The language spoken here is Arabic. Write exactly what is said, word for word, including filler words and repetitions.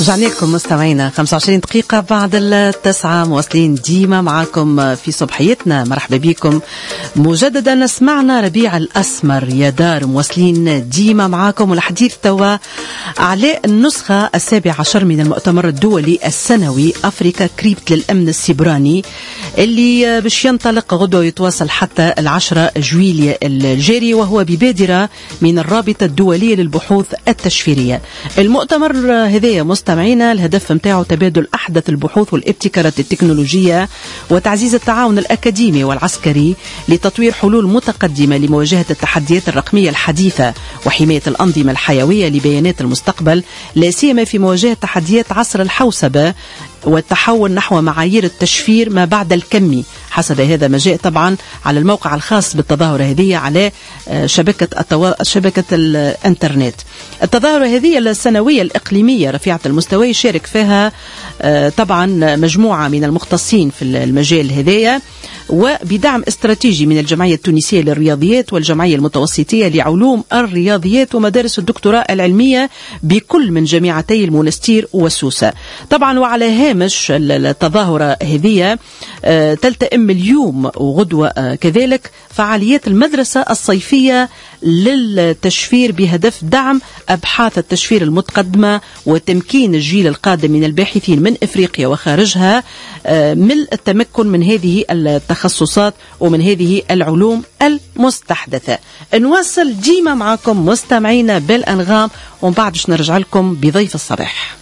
رجعنا لكم مستمعينا خمسة وعشرين دقيقة بعد التسعة، مواصلين ديما معكم في صبحيتنا. مرحبا بكم مجددا. سمعنا ربيع الأسمر يا دار، مواصلين ديما معكم، والحديث توا على النسخة السابعة عشر من المؤتمر الدولي السنوي أفريكا كريبت للأمن السيبراني اللي باش ينطلق غدوة ويتواصل حتى العشرة جويلية الجاري، وهو ببادرة من الرابطة الدولية للبحوث التشفيرية. المؤتمر هذايا مستمعينا الهدف متاعه تبادل أحدث البحوث والابتكارات التكنولوجية وتعزيز التعاون الأكاديمي والعسكري لتطوير حلول متقدمة لمواجهة التحديات الرقمية الحديثة وحماية الأنظمة الحيوية لبيانات المستقبل، لا سيما في مواجهة تحديات عصر الحوسبة والتحول نحو معايير التشفير ما بعد الكمي، حسب هذا ما جاء طبعا على الموقع الخاص بالتظاهرة هذه على شبكة التوا... شبكة الانترنت. التظاهرة هذه السنوية الإقليمية رفيعة المستوى يشارك فيها طبعا مجموعة من المختصين في المجال هذايا، وبدعم استراتيجي من الجمعية التونسية للرياضيات والجمعية المتوسطية لعلوم الرياضيات ومدارس الدكتوراه العلمية بكل من جامعتي المونستير وسوسة. طبعا وعلى هامش التظاهرة هذه تلتئم اليوم وغدوة كذلك فعاليات المدرسة الصيفية للتشفير بهدف دعم أبحاث التشفير المتقدمة وتمكين الجيل القادم من الباحثين من إفريقيا وخارجها من التمكن من هذه التخصصات ومن هذه العلوم المستحدثة. نواصل ديما معكم مستمعينا بالأنغام، ومن بعد نرجع لكم بضيف الصباح.